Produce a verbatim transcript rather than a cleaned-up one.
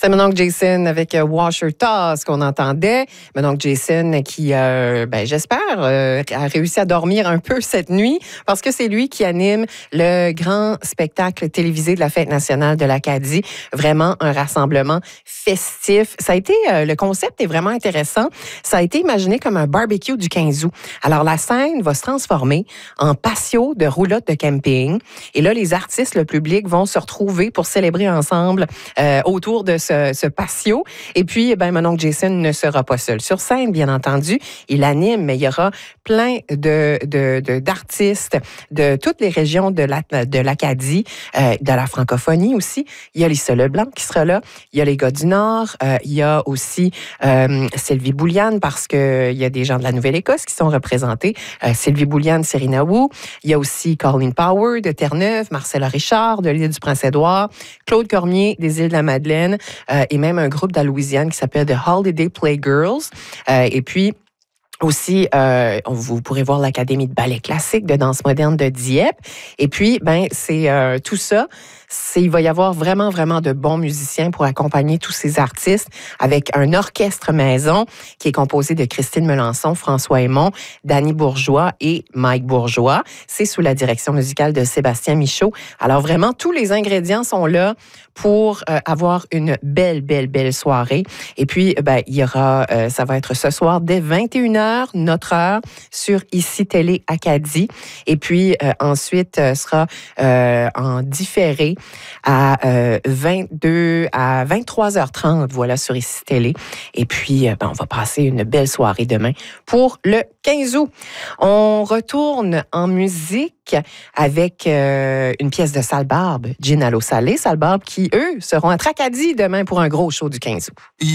C'est mon oncle Jason avec euh, Washer Toss qu'on entendait. Mon oncle Jason qui, euh, ben, j'espère, euh, a réussi à dormir un peu cette nuit parce que c'est lui qui anime le grand spectacle télévisé de la Fête nationale de l'Acadie. Vraiment un rassemblement festif. Ça a été, euh, le concept est vraiment intéressant. Ça a été imaginé comme un barbecue du quinze août. Alors, la scène va se transformer en patio de roulotte de camping. Et là, les artistes, le public vont se retrouver pour célébrer ensemble euh, autour de ce, ce patio. Et puis, ben, mon oncle Jason ne sera pas seul sur scène, bien entendu. Il anime, mais il y aura plein de, de, de, d'artistes de toutes les régions de, la, de l'Acadie, euh, de la francophonie aussi. Il y a Lisa Leblanc qui sera là. Il y a les gars du Nord. Euh, il y a aussi euh, Sylvie Bouliane, parce qu'il y a des gens de la Nouvelle-Écosse qui sont représentés. Euh, Sylvie Bouliane, Serena Wu. Il y a aussi Colleen Power de Terre-Neuve, Marcella Richard de l'île du Prince-Édouard, Claude Cormier des îles de la Madeleine, euh, et même un groupe de la Louisiane qui s'appelle The Holiday Playgirls. Euh, et puis, aussi, euh, vous pourrez voir l'Académie de ballet classique de danse moderne de Dieppe. Et puis, ben, c'est euh, tout ça. C'est, il va y avoir vraiment, vraiment de bons musiciens pour accompagner tous ces artistes avec un orchestre maison qui est composé de Christine Melançon, François Aymon, Danny Bourgeois et Mike Bourgeois. C'est sous la direction musicale de Sébastien Michaud. Alors vraiment, tous les ingrédients sont là pour euh, avoir une belle, belle, belle soirée. Et puis, ben, il y aura, euh, ça va être ce soir dès vingt et une heures, notre heure, sur Ici Télé Acadie. Et puis, euh, ensuite, euh, sera euh, en différé à euh, vingt-deux à vingt-trois heures trente, voilà, sur Ici Télé. Et puis, euh, ben, on va passer une belle soirée demain pour le quinze août. On retourne en musique avec euh, une pièce de Sale Barbe, Gin à l'eau salée. Sale Barbe qui, eux, seront à Tracadie demain pour un gros show du quinze août.